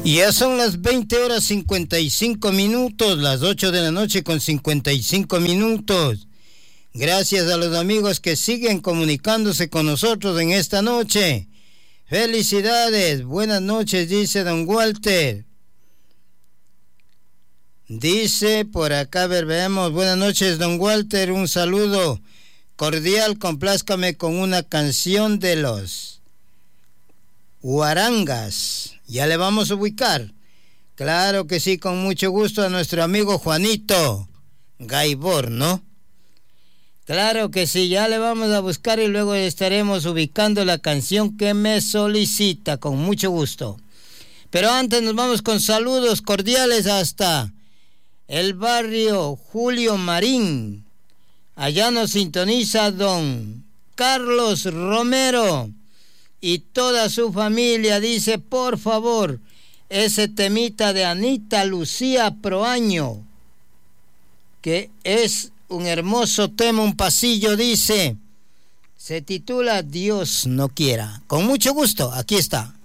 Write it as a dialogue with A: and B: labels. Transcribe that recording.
A: Ya son las 20:55, las 8 de la noche con 55 minutos. Gracias a los amigos que siguen comunicándose con nosotros en esta noche. Felicidades, buenas noches, dice don Walter. Dice por acá, a ver, veamos, buenas noches, don Walter, un saludo cordial, complázcame con una canción de los Huarangas. Ya le vamos a ubicar. Claro que sí, con mucho gusto a nuestro amigo Juanito Gaibor, ¿no? Claro que sí, ya le vamos a buscar y luego estaremos ubicando la canción que me solicita, con mucho gusto. Pero antes nos vamos con saludos cordiales hasta el barrio Julio Marín. Allá nos sintoniza don Carlos Romero y toda su familia. Dice, por favor, ese temita de Anita Lucía Proaño, que es un hermoso tema, un pasillo, dice, se titula Dios no quiera. Con mucho gusto, aquí está.